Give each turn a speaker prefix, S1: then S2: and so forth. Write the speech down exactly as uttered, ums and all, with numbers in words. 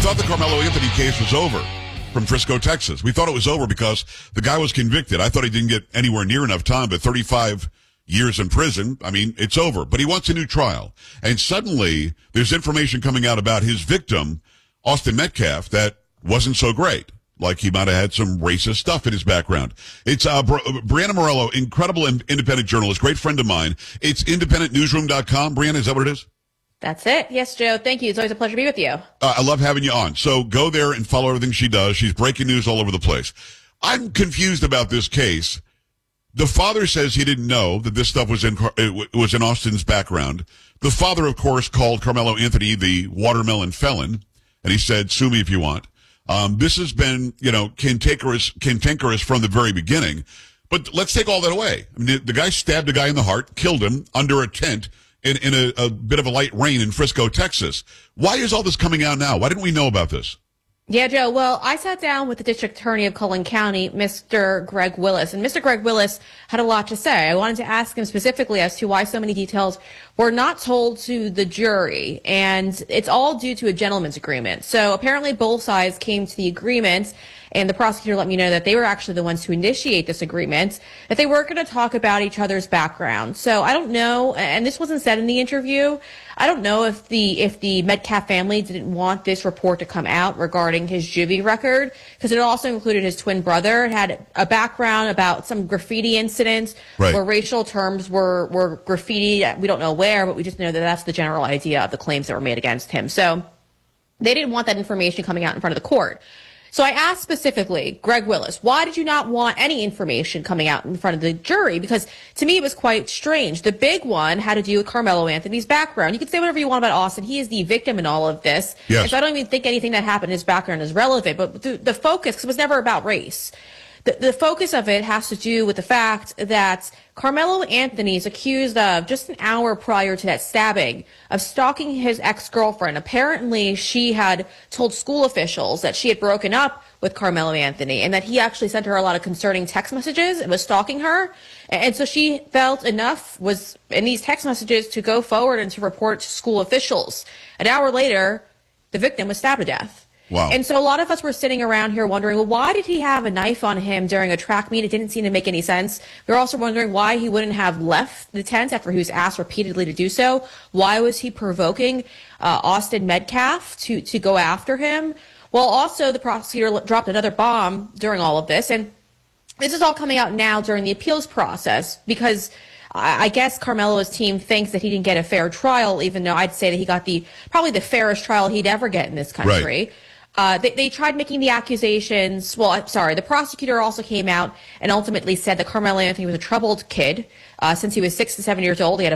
S1: thought the Carmelo Anthony case was over from Frisco, Texas. We thought it was over because the guy was convicted. I thought he didn't get anywhere near enough time, but thirty-five years in prison, I mean, it's over. But he wants a new trial. And suddenly, there's information coming out about his victim, Austin Metcalf, that wasn't so great. Like he might have had some racist stuff in his background. It's uh, Bri- Brianna Morello, incredible in- independent journalist, great friend of mine. It's independent newsroom dot com. Brianna, is that what it is?
S2: That's it. Yes, Joe. Thank you. It's always a pleasure to be with you.
S1: Uh, I love having you on. So go there and follow everything she does. She's breaking news all over the place. I'm confused about this case. The father says he didn't know that this stuff was in it was in Austin's background. The father, of course, called Carmelo Anthony the watermelon felon, and he said, "Sue me if you want." Um, this has been, you know, cantankerous, cantankerous from the very beginning. But let's take all that away. I mean, the, the guy stabbed a guy in the heart, killed him under a tent in, in a, a bit of a light rain in Frisco, Texas. Why is all this coming out now? Why didn't we know about this?
S2: Yeah, Joe. Well, I sat down with the district attorney of Cullen County, Mister Greg Willis, and Mister Greg Willis had a lot to say. I wanted to ask him specifically as to why so many details were not told to the jury, and it's all due to a gentleman's agreement. So apparently both sides came to the agreement, and the prosecutor let me know that they were actually the ones to initiate this agreement, that they weren't going to talk about each other's background. So I don't know, and this wasn't said in the interview, I don't know if the if the Metcalf family didn't want this report to come out regarding his juvie record, because it also included his twin brother. It had a background about some graffiti incidents
S1: right.
S2: where racial terms were, were graffiti. We don't know where, but we just know that that's the general idea of the claims that were made against him. So they didn't want that information coming out in front of the court. So I asked specifically, Greg Willis, why did you not want any information coming out in front of the jury? Because to me, it was quite strange. The big one had to do with Carmelo Anthony's background. You can say whatever you want about Austin. He is the victim in all of this.
S1: Yes.
S2: And so I don't even think anything that happened in his background is relevant. But the, the focus, because it was never about race. The, the focus of it has to do with the fact that Carmelo Anthony is accused of, just an hour prior to that stabbing, of stalking his ex-girlfriend. Apparently, she had told school officials that she had broken up with Carmelo Anthony and that he actually sent her a lot of concerning text messages and was stalking her. And so she felt enough was in these text messages to go forward and to report to school officials. An hour later, the victim was stabbed to death.
S1: Wow.
S2: And so a lot of us were sitting around here wondering, well, why did he have a knife on him during a track meet? It didn't seem to make any sense. We were also wondering why he wouldn't have left the tent after he was asked repeatedly to do so. Why was he provoking uh, Austin Metcalf to, to go after him? Well, also the prosecutor dropped another bomb during all of this. And this is all coming out now during the appeals process because I guess Carmelo's team thinks that he didn't get a fair trial, even though I'd say that he got the probably the fairest trial he'd ever get in this country.
S1: Right.
S2: Uh, they, they tried making the accusations. Well, I'm sorry. The prosecutor also came out and ultimately said that Carmelo Anthony was a troubled kid. Uh, since he was six to seven years old, he had a